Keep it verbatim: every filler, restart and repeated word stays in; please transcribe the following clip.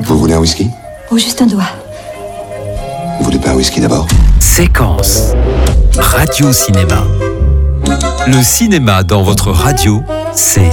Vous voulez un whisky? Oh, juste un doigt. Vous voulez pas un whisky d'abord? Séquence Radio Cinéma. Le cinéma dans votre radio, c'est